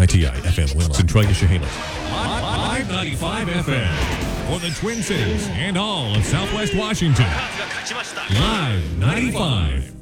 ITI FM Winlow, Centralia, Chehalis. Live 95 FM for the Twin Cities and all of Southwest Washington. Live 95.